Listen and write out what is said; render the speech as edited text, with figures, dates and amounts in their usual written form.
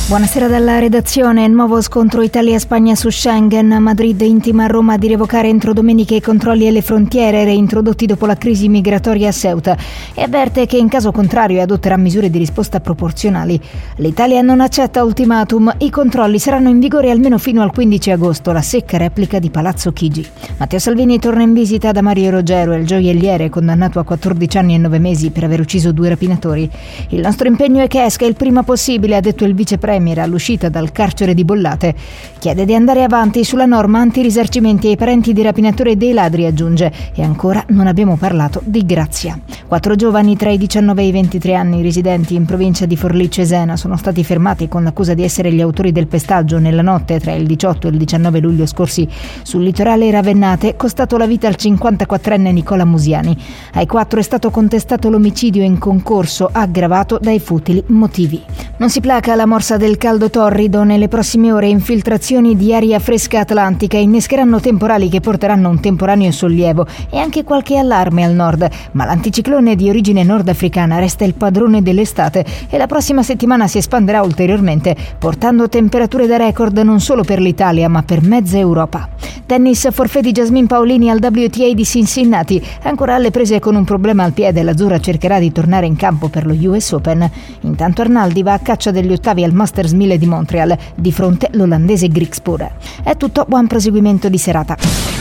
Buonasera dalla redazione. Nuovo scontro Italia-Spagna su Schengen. Madrid intima a Roma di revocare entro domenica i controlli alle frontiere reintrodotti dopo la crisi migratoria a Ceuta e avverte che in caso contrario adotterà misure di risposta proporzionali. L'Italia non accetta ultimatum. I controlli saranno in vigore almeno fino al 15 agosto. La secca replica di Palazzo Chigi. Matteo Salvini torna in visita da Mario Roggero, il gioielliere condannato a 14 anni e 9 mesi per aver ucciso 2 rapinatori. Il nostro impegno è che esca il prima possibile, ha detto il vicepremier all'uscita dal carcere di Bollate. Chiede di andare avanti sulla norma antirisarcimenti ai parenti dei rapinatori e dei ladri, aggiunge. E ancora non abbiamo parlato di Grazia. 4 giovani tra i 19 e i 23 anni residenti in provincia di Forlì-Cesena sono stati fermati con l'accusa di essere gli autori del pestaggio nella notte tra il 18 e il 19 luglio scorsi sul litorale ravennate, costato la vita al 54enne Nicola Musiani. Ai 4 è stato contestato l'omicidio in concorso aggravato dai futili motivi. Non si placa la morsa del caldo torrido. Nelle prossime ore infiltrazioni di aria fresca atlantica innescheranno temporali che porteranno un temporaneo sollievo e anche qualche allarme al nord, ma l'anticiclone di origine nordafricana resta il padrone dell'estate e la prossima settimana si espanderà ulteriormente, portando temperature da record non solo per l'Italia ma per mezza Europa. Tennis, forfait di Jasmine Paolini al WTA di Cincinnati. Ancora alle prese con un problema al piede, l'azzurra cercherà di tornare in campo per lo US Open. Intanto Arnaldi va a caccia degli ottavi al Masters 1000 di Montreal, di fronte l'olandese Griekspoor. È tutto, buon proseguimento di serata.